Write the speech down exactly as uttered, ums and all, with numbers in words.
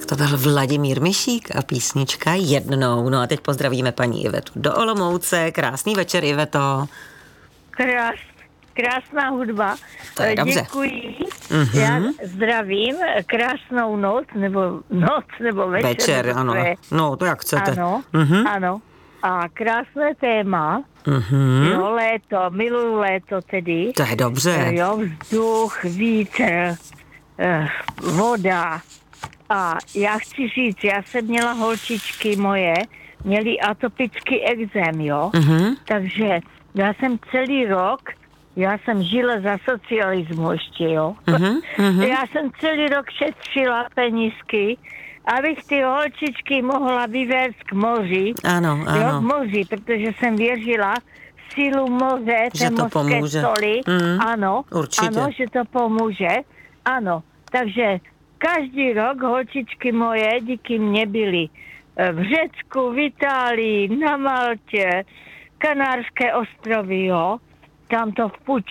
Tak to byl Vladimír Mišík a písnička Jednou. No a teď pozdravíme paní Ivetu do Olomouce. Krásný večer, Iveto. Krás, krásná hudba. To je dobře. Děkuji. Mm-hmm. Já zdravím. Krásnou noc, nebo noc, nebo večer. Večer, nebo ano. je. No, to jak chcete. Ano, mm-hmm. ano. A krásné téma. Mm-hmm. Jo, léto, miluju léto tedy. To je dobře. Jo, vzduch, vítr, eh, voda. A já chci říct, já jsem měla holčičky moje, měli atopický ekzém, jo. Mm-hmm. Takže já jsem celý rok, já jsem žila za socialismu ještě, jo. Mm-hmm. Já jsem celý rok šetřila penízky, abych ty holčičky mohla vyvést k moři. Ano, ano. Jo, k moři, protože jsem věřila v sílu moře, že té to mořské pomůže. soli. Mm, ano, určitě. ano, že to pomůže. Ano, takže každý rok holčičky moje díky mně byly v Řecku, v Itálii, na Maltě, Kanárské ostrovy, jo. Tam to v puč